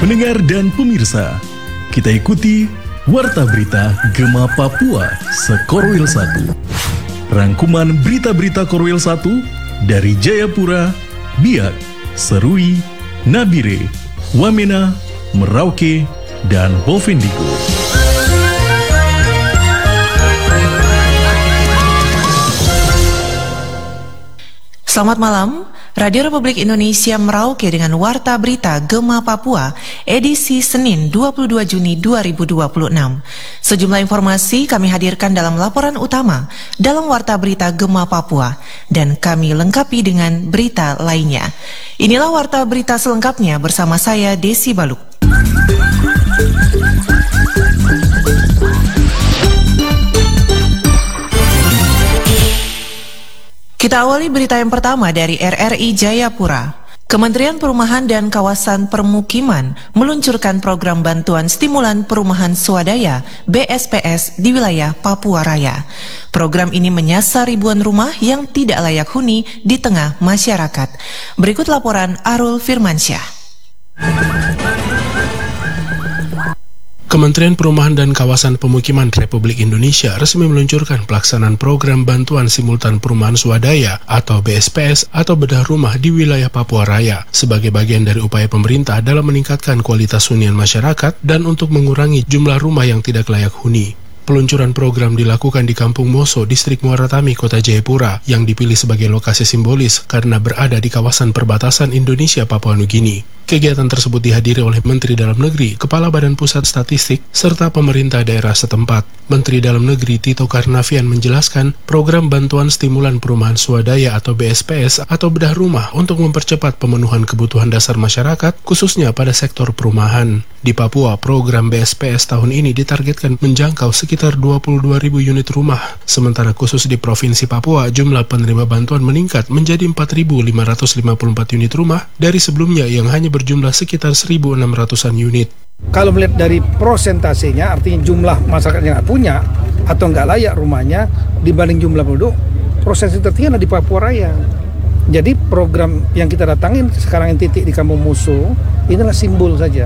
Pendengar dan pemirsa, kita ikuti Warta Berita Gema Papua Sekorwil 1. Rangkuman berita-berita Korwil 1 dari Jayapura, Biak, Serui, Nabire, Wamena, Merauke, dan Bovendigul. Selamat malam, Radio Republik Indonesia Merauke dengan Warta Berita Gema Papua, edisi Senin 22 Juni 2026. Sejumlah informasi kami hadirkan dalam laporan utama dalam Warta Berita Gema Papua, dan kami lengkapi dengan berita lainnya. Inilah Warta Berita selengkapnya bersama saya, Desi Baluk. Kita awali berita yang pertama dari RRI Jayapura. Kementerian Perumahan dan Kawasan Permukiman meluncurkan program bantuan stimulan perumahan swadaya BSPS di wilayah Papua Raya. Program ini menyasar ribuan rumah yang tidak layak huni di tengah masyarakat. Berikut laporan Arul Firmansyah. Kementerian Perumahan dan Kawasan Pemukiman Republik Indonesia resmi meluncurkan pelaksanaan program bantuan simultan perumahan swadaya atau BSPS atau bedah rumah di wilayah Papua Raya sebagai bagian dari upaya pemerintah dalam meningkatkan kualitas hunian masyarakat dan untuk mengurangi jumlah rumah yang tidak layak huni. Peluncuran program dilakukan di Kampung Moso, Distrik Muara Tami, Kota Jayapura, yang dipilih sebagai lokasi simbolis karena berada di kawasan perbatasan Indonesia Papua Nugini. Kegiatan tersebut dihadiri oleh Menteri Dalam Negeri, Kepala Badan Pusat Statistik, serta pemerintah daerah setempat. Menteri Dalam Negeri Tito Karnavian menjelaskan program bantuan stimulan perumahan swadaya atau BSPS atau bedah rumah untuk mempercepat pemenuhan kebutuhan dasar masyarakat, khususnya pada sektor perumahan. Di Papua, program BSPS tahun ini ditargetkan menjangkau sekitar 22.000 unit rumah. Sementara khusus di Provinsi Papua, jumlah penerima bantuan meningkat menjadi 4.554 unit rumah dari sebelumnya yang hanya berjumlah sekitar 1.600-an unit. Kalau melihat dari prosentasenya, artinya jumlah masyarakat yang nggak punya atau nggak layak rumahnya dibanding jumlah penduduk, prosentase tertinggi ada di Papua Raya. Jadi program yang kita datangin sekarang yang titik di Kampung Musuh, inilah simbol saja.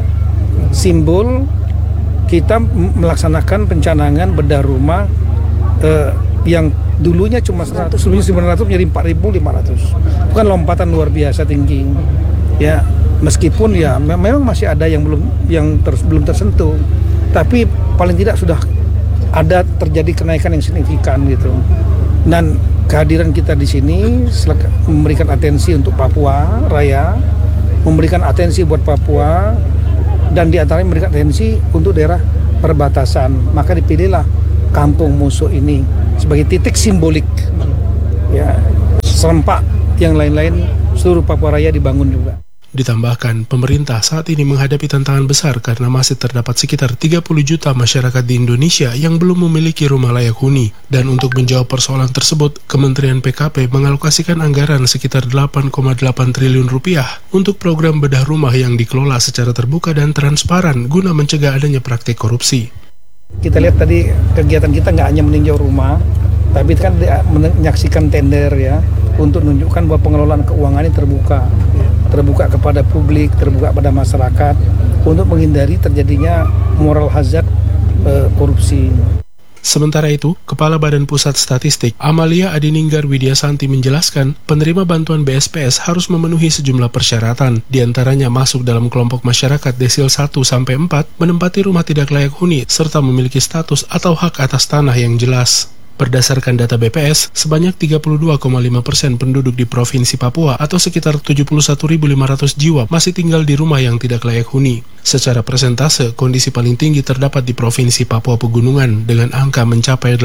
Simbol kita melaksanakan pencanangan bedah rumah yang dulunya cuma 100, sebelumnya 900 menjadi 4.500. Bukan lompatan luar biasa tinggi. Ya, meskipun ya memang masih ada yang belum tersentuh, tapi paling tidak sudah ada terjadi kenaikan yang signifikan gitu. Dan kehadiran kita di sini memberikan atensi untuk Papua Raya, memberikan atensi buat Papua, dan di antaranya memberikan atensi untuk daerah perbatasan. Maka dipilihlah Kampung Musuh ini sebagai titik simbolik. Ya, serempak yang lain-lain seluruh Papua Raya dibangun juga. Ditambahkan, pemerintah saat ini menghadapi tantangan besar karena masih terdapat sekitar 30 juta masyarakat di Indonesia yang belum memiliki rumah layak huni. Dan untuk menjawab persoalan tersebut, Kementerian PKP mengalokasikan anggaran sekitar 8,8 triliun rupiah untuk program bedah rumah yang dikelola secara terbuka dan transparan guna mencegah adanya praktik korupsi. Kita lihat tadi kegiatan kita nggak hanya meninjau rumah, tapi kan menyaksikan tender ya, untuk menunjukkan bahwa pengelolaan keuangan ini terbuka kepada publik, terbuka pada masyarakat untuk menghindari terjadinya moral hazard korupsi. Sementara itu, Kepala Badan Pusat Statistik Amalia Adininggar Widyasanti menjelaskan penerima bantuan BSPS harus memenuhi sejumlah persyaratan, diantaranya masuk dalam kelompok masyarakat desil 1-4, menempati rumah tidak layak huni, serta memiliki status atau hak atas tanah yang jelas. Berdasarkan data BPS, sebanyak 32,5% penduduk di Provinsi Papua atau sekitar 71.500 jiwa masih tinggal di rumah yang tidak layak huni. Secara persentase, kondisi paling tinggi terdapat di Provinsi Papua Pegunungan dengan angka mencapai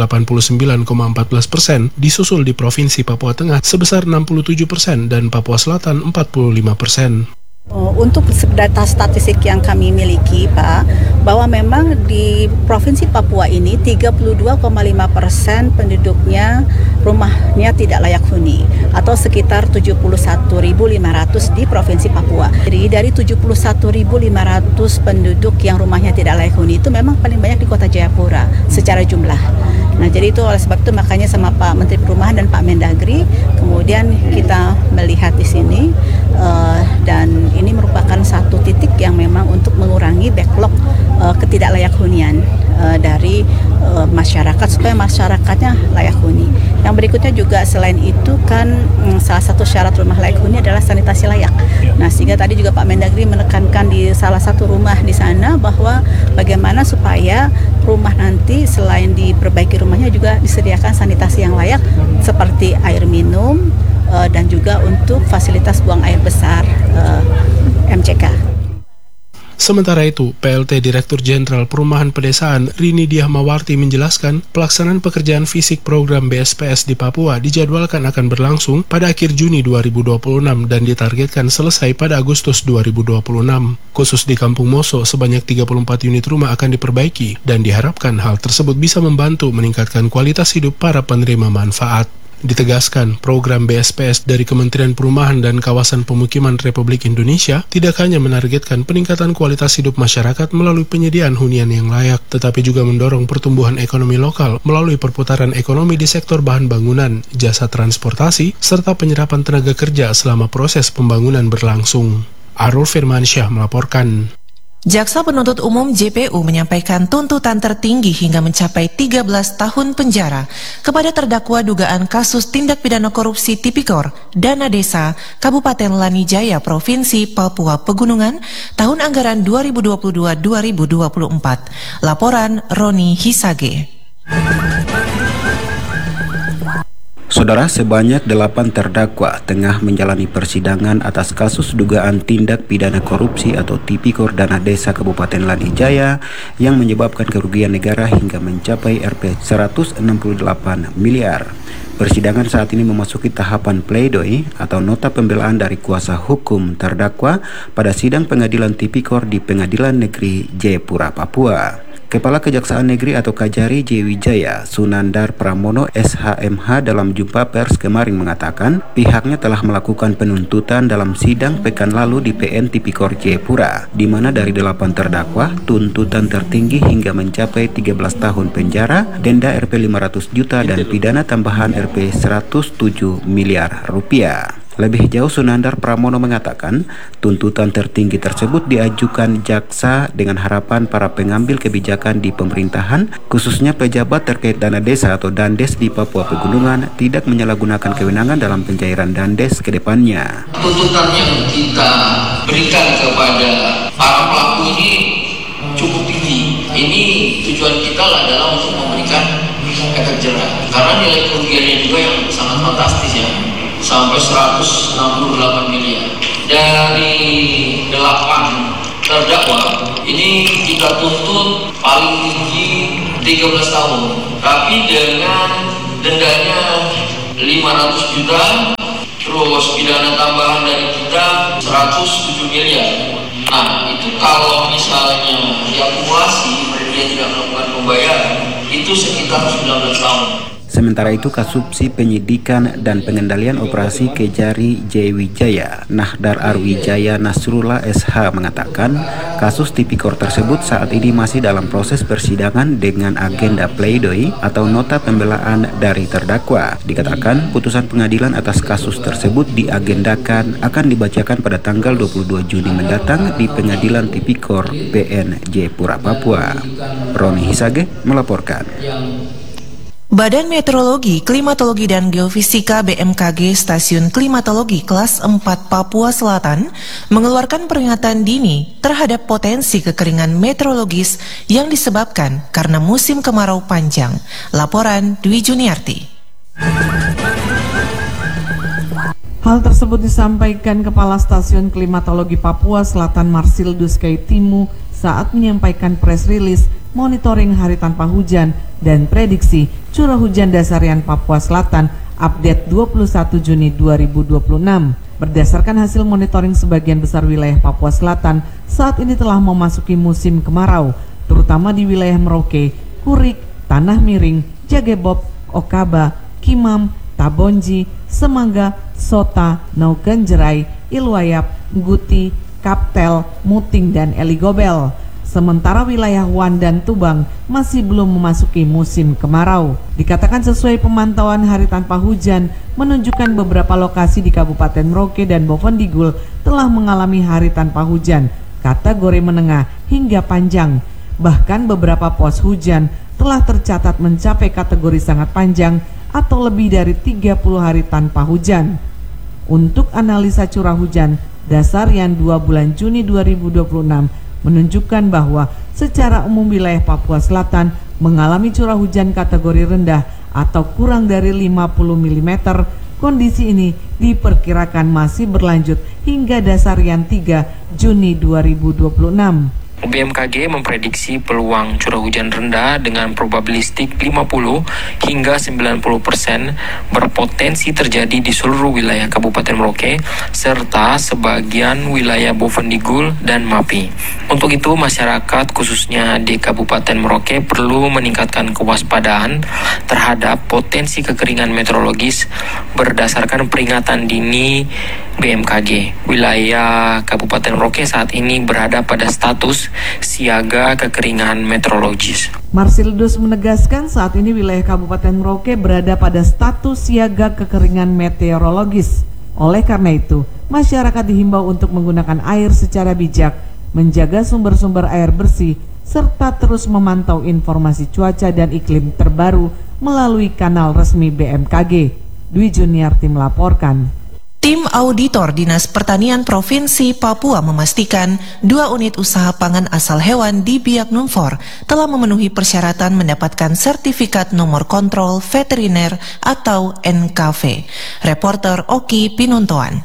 89,14%, disusul di Provinsi Papua Tengah sebesar 67% dan Papua Selatan 45%. Untuk data statistik yang kami miliki, Pak, bahwa memang di Provinsi Papua ini 32,5% penduduknya rumahnya tidak layak huni atau sekitar 71.500 di Provinsi Papua. Jadi dari 71.500 penduduk yang rumahnya tidak layak huni itu memang paling banyak di Kota Jayapura secara jumlah. Nah, jadi itu oleh sebab itu makanya sama Pak Menteri Perumahan dan Pak Mendagri kemudian kita melihat di sini dan ini merupakan satu titik yang memang untuk tidak layak hunian dari masyarakat supaya masyarakatnya layak huni. Yang berikutnya juga selain itu kan salah satu syarat rumah layak huni adalah sanitasi layak. Nah, sehingga tadi juga Pak Mendagri menekankan di salah satu rumah di sana bahwa bagaimana supaya rumah nanti selain diperbaiki rumahnya juga disediakan sanitasi yang layak seperti air minum dan juga untuk fasilitas buang air besar MCK. Sementara itu, PLT Direktur Jenderal Perumahan Pedesaan Rini Diahmawarti menjelaskan pelaksanaan pekerjaan fisik program BSPS di Papua dijadwalkan akan berlangsung pada akhir Juni 2026 dan ditargetkan selesai pada Agustus 2026. Khusus di Kampung Moso, sebanyak 34 unit rumah akan diperbaiki dan diharapkan hal tersebut bisa membantu meningkatkan kualitas hidup para penerima manfaat. Ditegaskan, program BSPS dari Kementerian Perumahan dan Kawasan Pemukiman Republik Indonesia tidak hanya menargetkan peningkatan kualitas hidup masyarakat melalui penyediaan hunian yang layak, tetapi juga mendorong pertumbuhan ekonomi lokal melalui perputaran ekonomi di sektor bahan bangunan, jasa transportasi, serta penyerapan tenaga kerja selama proses pembangunan berlangsung. Arul Firmansyah melaporkan. Jaksa Penuntut Umum JPU menyampaikan tuntutan tertinggi hingga mencapai 13 tahun penjara kepada terdakwa dugaan kasus tindak pidana korupsi Tipikor Dana Desa Kabupaten Lanijaya Provinsi Papua Pegunungan tahun anggaran 2022-2024. Laporan Roni Hisage. Saudara, sebanyak 8 terdakwa tengah menjalani persidangan atas kasus dugaan tindak pidana korupsi atau Tipikor Dana Desa Kabupaten Lanijaya yang menyebabkan kerugian negara hingga mencapai Rp 168 miliar. Persidangan saat ini memasuki tahapan pledoi atau nota pembelaan dari kuasa hukum terdakwa pada sidang pengadilan Tipikor di Pengadilan Negeri Jayapura, Papua. Kepala Kejaksaan Negeri atau Kajari Wijaya Sunandar Pramono SHMH dalam jumpa pers kemarin mengatakan pihaknya telah melakukan penuntutan dalam sidang pekan lalu di PN Tipikor Jayapura, di mana dari 8 terdakwa tuntutan tertinggi hingga mencapai 13 tahun penjara, denda Rp 500 juta dan pidana tambahan Rp 107 miliar rupiah. Lebih jauh, Sunandar Pramono mengatakan tuntutan tertinggi tersebut diajukan jaksa dengan harapan para pengambil kebijakan di pemerintahan, khususnya pejabat terkait dana desa atau Dandes di Papua Pegunungan, tidak menyalahgunakan kewenangan dalam pencairan Dandes ke depannya. Tuntutan yang kita berikan kepada para pelaku ini cukup tinggi. Ini tujuan kita adalah untuk memberikan efek jerah, karena nilai kerugiannya juga yang sangat fantastis ya, sampai 168 miliar. Dari 8 terdakwa ini kita tuntut paling tinggi 13 tahun, tapi dengan dendanya 500 juta, terus pidana tambahan dari kita 107 miliar. Nah, itu kalau misalnya diakumulasi dia tidak melakukan pembayaran, itu sekitar 19 tahun. Sementara itu, Kasubsi Penyidikan dan Pengendalian Operasi Kejari Wijaya Nahdar Arwijaya Nasrullah SH mengatakan kasus Tipikor tersebut saat ini masih dalam proses persidangan dengan agenda pledoi atau nota pembelaan dari terdakwa. Dikatakan putusan pengadilan atas kasus tersebut diagendakan akan dibacakan pada tanggal 22 Juni mendatang di Pengadilan Tipikor PN Jayapura, Papua. Roni Hisage melaporkan. Badan Meteorologi, Klimatologi dan Geofisika BMKG Stasiun Klimatologi Kelas 4 Papua Selatan mengeluarkan peringatan dini terhadap potensi kekeringan meteorologis yang disebabkan karena musim kemarau panjang. Laporan Dwi Juniarti. Hal tersebut disampaikan Kepala Stasiun Klimatologi Papua Selatan Marsildus Kaitimu saat menyampaikan press release monitoring hari tanpa hujan dan prediksi curah hujan dasarian Papua Selatan update 21 Juni 2026. Berdasarkan hasil monitoring, sebagian besar wilayah Papua Selatan saat ini telah memasuki musim kemarau, terutama di wilayah Merauke, Kurik, Tanah Miring, Jagebob, Okaba, Kimam, Tabonji, Semangga, Sota, Naukenjerai, Ilwayap, Guti, Kaptel, Muting, dan Eligobel. Sementara wilayah Wan dan Tubang masih belum memasuki musim kemarau. Dikatakan sesuai pemantauan hari tanpa hujan menunjukkan beberapa lokasi di Kabupaten Merauke dan Bovendigul telah mengalami hari tanpa hujan kategori menengah hingga panjang. Bahkan beberapa pos hujan telah tercatat mencapai kategori sangat panjang atau lebih dari 30 hari tanpa hujan. Untuk analisa curah hujan, dasarian 2 bulan Juni 2026 menunjukkan bahwa secara umum wilayah Papua Selatan mengalami curah hujan kategori rendah atau kurang dari 50 mm. Kondisi ini diperkirakan masih berlanjut hingga dasarian 3 Juni 2026. BMKG memprediksi peluang curah hujan rendah dengan probabilistik 50 hingga 90% berpotensi terjadi di seluruh wilayah Kabupaten Merauke serta sebagian wilayah Bovendigul dan Mapi. Untuk itu, masyarakat khususnya di Kabupaten Merauke perlu meningkatkan kewaspadaan terhadap potensi kekeringan meteorologis berdasarkan peringatan dini BMKG. Wilayah Kabupaten Merauke saat ini berada pada status siaga kekeringan meteorologis. Marsildus menegaskan saat ini wilayah Kabupaten Merauke berada pada status siaga kekeringan meteorologis. Oleh karena itu, masyarakat dihimbau untuk menggunakan air secara bijak, menjaga sumber-sumber air bersih, serta terus memantau informasi cuaca dan iklim terbaru melalui kanal resmi BMKG. Dwi Juniarti melaporkan. Tim auditor Dinas Pertanian Provinsi Papua memastikan 2 unit usaha pangan asal hewan di Biak Numfor telah memenuhi persyaratan mendapatkan sertifikat nomor kontrol veteriner atau NKV. Reporter Oki Pinuntoan.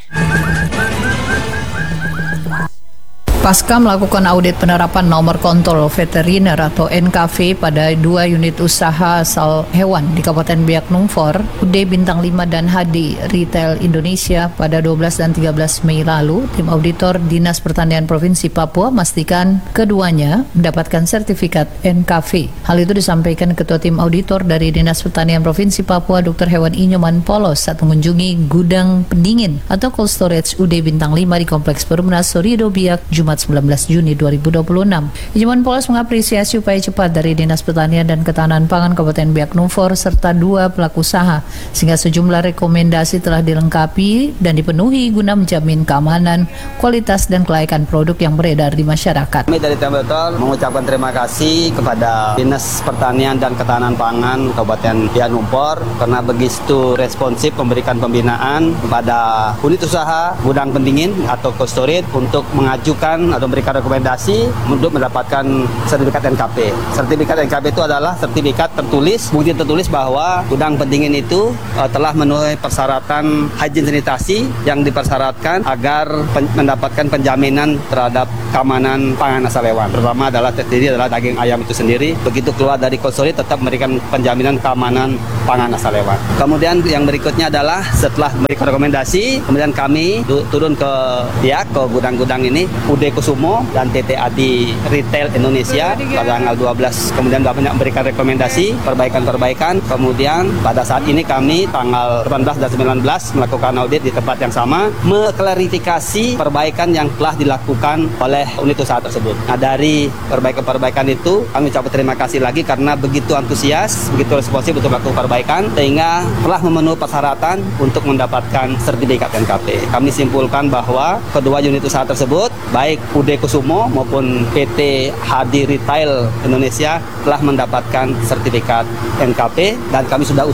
Pasca melakukan audit penerapan nomor kontrol veteriner atau NKV pada 2 unit usaha asal hewan di Kabupaten Biak Numfor, UD Bintang 5 dan HD Retail Indonesia pada 12 dan 13 Mei lalu, tim auditor Dinas Pertanian Provinsi Papua memastikan keduanya mendapatkan sertifikat NKV. Hal itu disampaikan Ketua Tim Auditor dari Dinas Pertanian Provinsi Papua, Dr. Hewan Inyoman Polos, saat mengunjungi gudang pendingin atau cold storage UD Bintang 5 di Kompleks Perumnas Sorido Biak, Jumat 19 Juni 2026. Inyoman Polos mengapresiasi upaya cepat dari Dinas Pertanian dan Ketahanan Pangan Kabupaten Biak Numfor serta 2 pelaku usaha sehingga sejumlah rekomendasi telah dilengkapi dan dipenuhi guna menjamin keamanan, kualitas dan kelayakan produk yang beredar di masyarakat. Kami dari Tim Auditor mengucapkan terima kasih kepada Dinas Pertanian dan Ketahanan Pangan Kabupaten Biak Numfor karena begitu responsif memberikan pembinaan kepada unit usaha gudang pendingin atau cold storage untuk mengajukan atau memberikan rekomendasi untuk mendapatkan sertifikat NKP. Sertifikat NKP itu adalah sertifikat tertulis, bukti tertulis bahwa gudang pendingin itu telah memenuhi persyaratan hygiene sanitasi yang dipersyaratkan agar mendapatkan penjaminan terhadap keamanan pangan asal hewan. Pertama adalah terdiri adalah daging ayam itu sendiri. Begitu keluar dari cold storage tetap memberikan penjaminan keamanan pangan asal hewan. Kemudian yang berikutnya adalah setelah memberikan rekomendasi, kemudian kami turun ke gudang-gudang ini, UD Kusumo dan TT Adi Retail Indonesia pada tanggal 12. Kemudian banyak memberikan rekomendasi perbaikan-perbaikan. Kemudian pada saat ini kami tanggal 18 dan 19 melakukan audit di tempat yang sama, mengklarifikasi perbaikan yang telah dilakukan oleh unit usaha tersebut. Nah, dari perbaikan-perbaikan itu kami ucapkan terima kasih lagi karena begitu antusias, begitu responsif untuk melakukan perbaikan sehingga telah memenuhi persyaratan untuk mendapatkan sertifikat NKP. Kami simpulkan bahwa kedua unit usaha tersebut baik UD Kusumo maupun PT HD Retail Indonesia telah mendapatkan sertifikat NKP dan kami sudah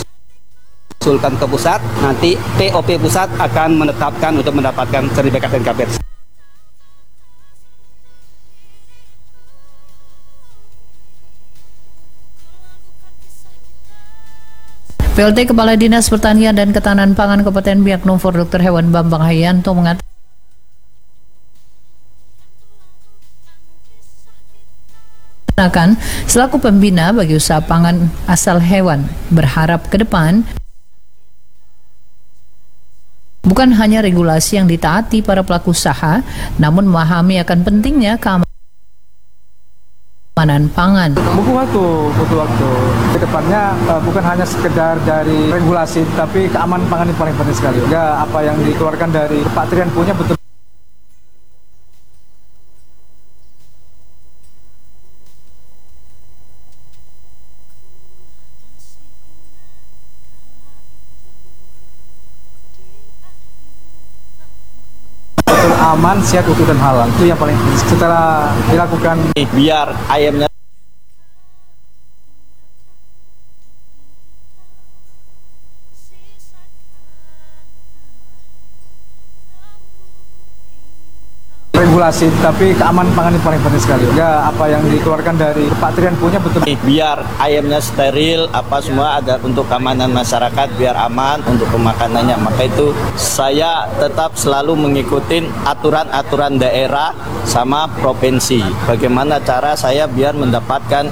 usulkan ke pusat. Nanti POP pusat akan menetapkan untuk mendapatkan sertifikat NKP. PLT Kepala Dinas Pertanian dan Ketahanan Pangan Kabupaten Biak Numfor Dr. Hewan Bambang Hayanto mengatakan selaku pembina bagi usaha pangan asal hewan berharap ke depan bukan hanya regulasi yang ditaati para pelaku usaha, namun memahami akan pentingnya keamanan pangan. Butuh waktu. Kedepannya bukan hanya sekedar dari regulasi, tapi keamanan pangan ini paling penting sekali. Ya, apa yang dikeluarkan dari Pak Trian punya betul. aman, sehat, utuh dan halal. Itu yang paling penting. Setelah dilakukan biar ayamnya regulasi, tapi keamanan pangan ini paling penting sekali. Ya, apa yang dikeluarkan dari Pak Trian punya betul. Biar ayamnya steril, apa semua ada untuk keamanan masyarakat, biar aman untuk pemakanannya. Maka itu saya tetap selalu mengikuti aturan-aturan daerah sama provinsi. Bagaimana cara saya biar mendapatkan.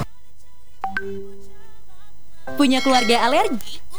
Punya keluarga alergi?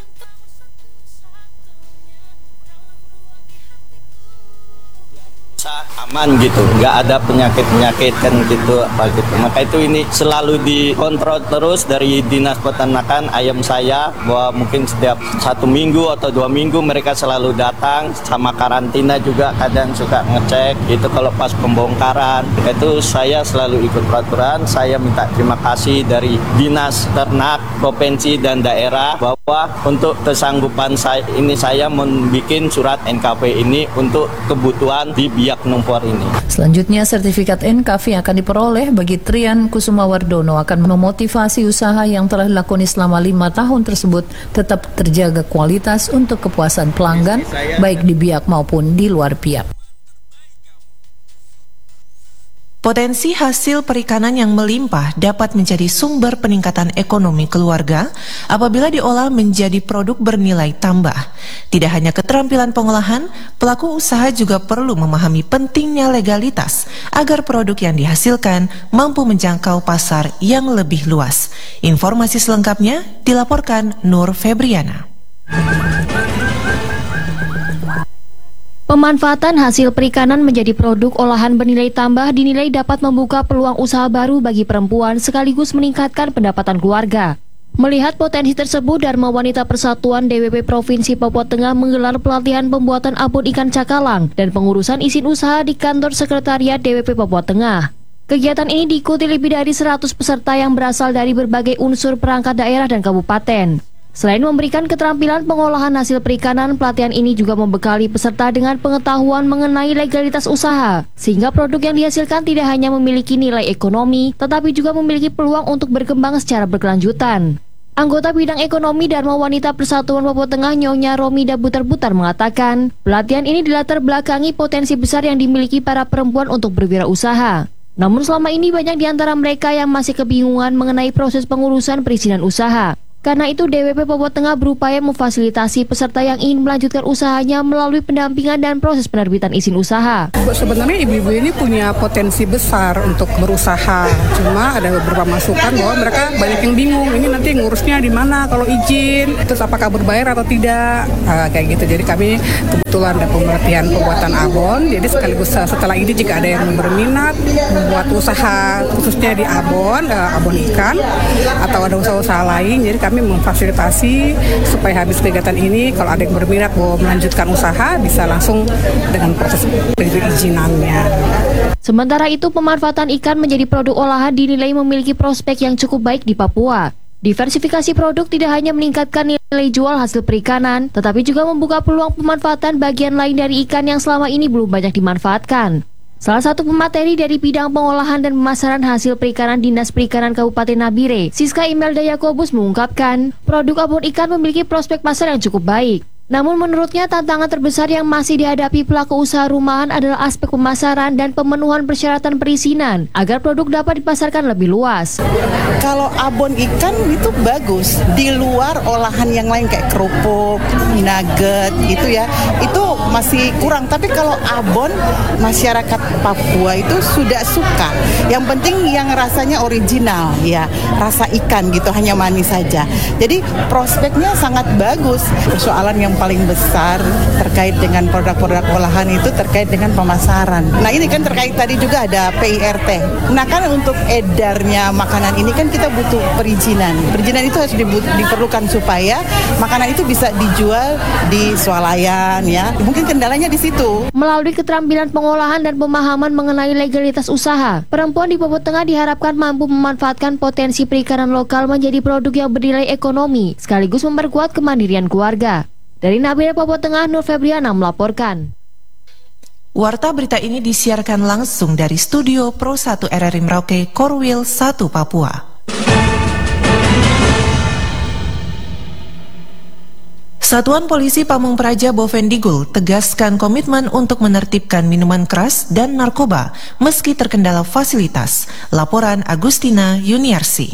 Aman gitu, nggak ada penyakit kan gitu apa gitu. Maka itu ini selalu dikontrol terus dari Dinas Peternakan ayam saya, bahwa mungkin setiap 1 minggu atau 2 minggu mereka selalu datang, sama karantina juga kadang suka ngecek itu kalau pas pembongkaran. Itu saya selalu ikut peraturan. Saya minta terima kasih dari Dinas Ternak provinsi dan daerah bahwa untuk kesanggupan saya membuat surat NKV ini untuk kebutuhan di Biak Numfor ini. Selanjutnya, sertifikat NKV akan diperoleh bagi Trian Kusumawardono akan memotivasi usaha yang telah dilakoni selama 5 tahun tersebut tetap terjaga kualitas untuk kepuasan pelanggan, baik di Biak maupun di luar Biak. Potensi hasil perikanan yang melimpah dapat menjadi sumber peningkatan ekonomi keluarga apabila diolah menjadi produk bernilai tambah. Tidak hanya keterampilan pengolahan, pelaku usaha juga perlu memahami pentingnya legalitas agar produk yang dihasilkan mampu menjangkau pasar yang lebih luas. Informasi selengkapnya dilaporkan Nur Febriana. Pemanfaatan hasil perikanan menjadi produk olahan bernilai tambah dinilai dapat membuka peluang usaha baru bagi perempuan sekaligus meningkatkan pendapatan keluarga. Melihat potensi tersebut, Dharma Wanita Persatuan DWP Provinsi Papua Tengah menggelar pelatihan pembuatan abon ikan cakalang dan pengurusan izin usaha di kantor sekretariat DWP Papua Tengah. Kegiatan ini diikuti lebih dari 100 peserta yang berasal dari berbagai unsur perangkat daerah dan kabupaten. Selain memberikan keterampilan pengolahan hasil perikanan, pelatihan ini juga membekali peserta dengan pengetahuan mengenai legalitas usaha, sehingga produk yang dihasilkan tidak hanya memiliki nilai ekonomi, tetapi juga memiliki peluang untuk berkembang secara berkelanjutan. Anggota bidang ekonomi Dharma Wanita Persatuan Papua Tengah Nyonya Romida Butar-Butar mengatakan, pelatihan ini dilatar belakangi potensi besar yang dimiliki para perempuan untuk berwirausaha. Namun selama ini banyak di antara mereka yang masih kebingungan mengenai proses pengurusan perizinan usaha. Karena itu DWP Papua Tengah berupaya memfasilitasi peserta yang ingin melanjutkan usahanya melalui pendampingan dan proses penerbitan izin usaha. Sebenarnya ibu-ibu ini punya potensi besar untuk berusaha. Cuma ada beberapa masukan bahwa mereka banyak yang bingung. Ini nanti ngurusnya di mana kalau izin, terus apakah berbayar atau tidak, kayak gitu. Jadi kami kebetulan ada pelatihan pembuatan abon. Jadi sekaligus setelah ini jika ada yang berminat membuat usaha khususnya di abon ikan atau ada usaha-usaha lain, jadi kami memfasilitasi supaya habis kegiatan ini kalau ada yang berminat mau melanjutkan usaha bisa langsung dengan proses perizinannya. Sementara itu, pemanfaatan ikan menjadi produk olahan dinilai memiliki prospek yang cukup baik di Papua. Diversifikasi produk tidak hanya meningkatkan nilai jual hasil perikanan, tetapi juga membuka peluang pemanfaatan bagian lain dari ikan yang selama ini belum banyak dimanfaatkan. Salah satu pemateri dari bidang pengolahan dan pemasaran hasil perikanan Dinas Perikanan Kabupaten Nabire, Siska Imelda Yakobus mengungkapkan, produk abon ikan memiliki prospek pasar yang cukup baik. Namun menurutnya tantangan terbesar yang masih dihadapi pelaku usaha rumahan adalah aspek pemasaran dan pemenuhan persyaratan perizinan agar produk dapat dipasarkan lebih luas. Kalau abon ikan itu bagus, di luar olahan yang lain kayak kerupuk, nugget gitu ya, itu masih kurang. Tapi kalau abon, masyarakat Papua itu sudah suka. Yang penting yang rasanya original ya, rasa ikan gitu, hanya manis saja. Jadi prospeknya sangat bagus. Persoalan yang paling besar terkait dengan produk-produk olahan itu terkait dengan pemasaran. Nah ini kan terkait tadi juga ada PIRT. Nah kan untuk edarnya makanan ini kan kita butuh perizinan. Perizinan itu harus diperlukan supaya makanan itu bisa dijual di swalayan ya. Mungkin kendalanya di situ. Melalui keterampilan pengolahan dan pemahaman mengenai legalitas usaha, perempuan di Papua Tengah diharapkan mampu memanfaatkan potensi perikanan lokal menjadi produk yang bernilai ekonomi sekaligus memperkuat kemandirian keluarga. Dari Nabire Papua Tengah, Nur Febriana melaporkan. Warta berita ini disiarkan langsung dari studio Pro 1 RRI Merauke, Korwil 1, Papua. Satuan Polisi Pamung Praja Bovendigul tegaskan komitmen untuk menertibkan minuman keras dan narkoba meski terkendala fasilitas. Laporan Agustina Yuniarsi.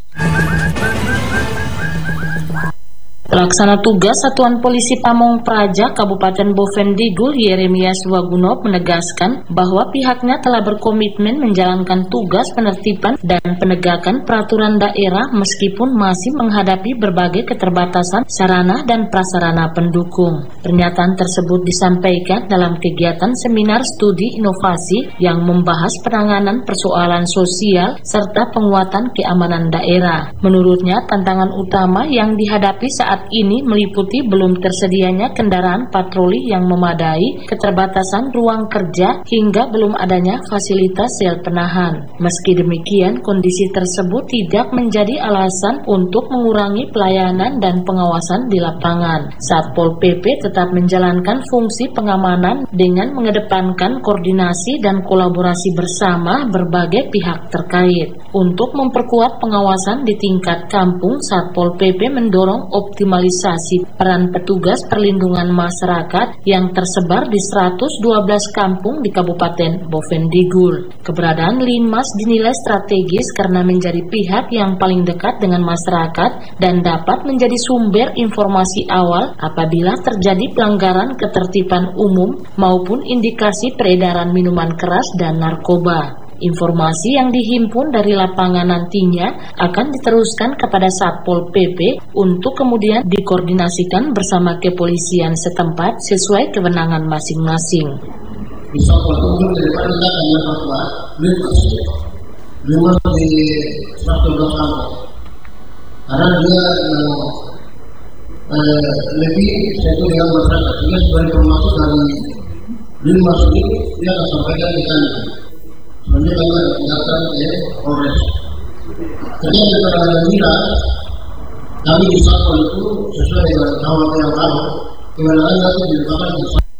Pelaksana tugas Satuan Polisi Pamung Praja Kabupaten Bovendigul Yeremias Waguno menegaskan bahwa pihaknya telah berkomitmen menjalankan tugas penertiban dan penegakan peraturan daerah meskipun masih menghadapi berbagai keterbatasan sarana dan prasarana pendukung. Pernyataan tersebut disampaikan dalam kegiatan seminar studi inovasi yang membahas penanganan persoalan sosial serta penguatan keamanan daerah. Menurutnya, tantangan utama yang dihadapi saat ini meliputi belum tersedianya kendaraan patroli yang memadai, keterbatasan ruang kerja, hingga belum adanya fasilitas sel penahan. Meski demikian, kondisi tersebut tidak menjadi alasan untuk mengurangi pelayanan dan pengawasan di lapangan. Satpol PP tetap menjalankan fungsi pengamanan dengan mengedepankan koordinasi dan kolaborasi bersama berbagai pihak terkait. Untuk memperkuat pengawasan di tingkat kampung, Satpol PP mendorong optimalisasi peran petugas perlindungan masyarakat yang tersebar di 112 kampung di Kabupaten Bovendigul. Keberadaan Linmas dinilai strategis karena menjadi pihak yang paling dekat dengan masyarakat dan dapat menjadi sumber informasi awal apabila terjadi pelanggaran ketertiban umum maupun indikasi peredaran minuman keras dan narkoba. Informasi yang dihimpun dari lapangan nantinya akan diteruskan kepada Satpol PP untuk kemudian dikoordinasikan bersama kepolisian setempat sesuai kewenangan masing-masing. Bisa bertemu daripada dengan Papua, Linmas di 112 kampung. Karena dia lebih satu dengan masyarakat. Dia sebagai termasuk dari Linmas ini, dia akan sampaikan di sana. Sebenarnya kami ada tinggalkan Polres. Jadi antara Mira, kami di Satpol itu sesuai dengan awal yang tahu, kewenangan nanti diletakkan di Satpol.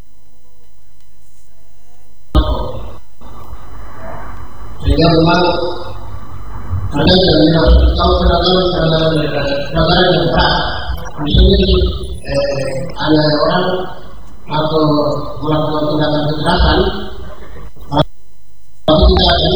Sehingga memang ada yang kalau pelanggaran yang berat, misalnya ada orang atau melakukan tindakan kekerasan. Tapi kita ini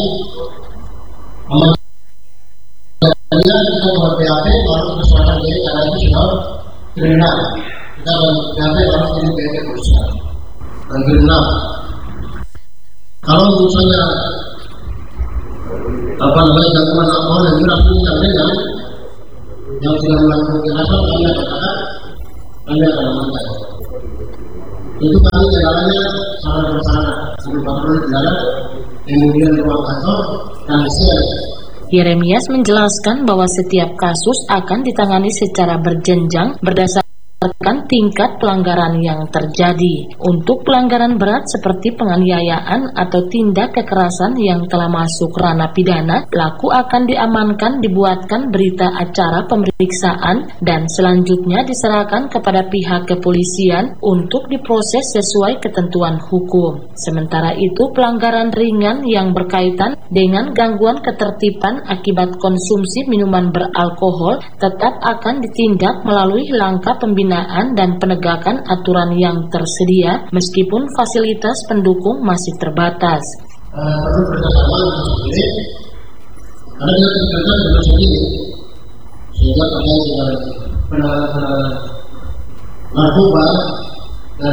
kita buat BAP baru keserahkan diri karena itu sudah kriminal. Kita BAP harus jadi BAP perusahaan dan kriminal. Kalau misalnya gangguan alkohol dan miras ini yang tidak melakukan kekerasan, kami katakan kami akan amankan. Itu kami jalannya sangat bersama sambil patroli jalan. Kemudian ruang kantor dan sel. Yeremias menjelaskan bahwa setiap kasus akan ditangani secara berjenjang berdasarkan tingkat pelanggaran yang terjadi. Untuk pelanggaran berat seperti penganiayaan atau tindak kekerasan yang telah masuk ranah pidana, pelaku akan diamankan, dibuatkan berita acara pemeriksaan dan selanjutnya diserahkan kepada pihak kepolisian untuk diproses sesuai ketentuan hukum. Sementara itu, pelanggaran ringan yang berkaitan dengan gangguan ketertiban akibat konsumsi minuman beralkohol tetap akan ditindak melalui langkah pembinaan dan penegakan aturan yang tersedia meskipun fasilitas pendukung masih terbatas. Perlu kerjasama sendiri, karena dia kerjasama dengan sendiri, sehingga terkait dengan penanganan narkoba